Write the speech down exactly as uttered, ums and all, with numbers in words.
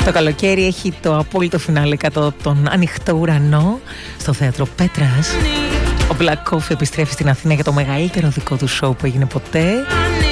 Το καλοκαίρι έχει το απόλυτο φινάλε κάτω από τον ανοιχτό ουρανό στο θέατρο Πέτρας. Ο Black Coffee επιστρέφει στην Αθήνα για το μεγαλύτερο δικό του show που έγινε ποτέ.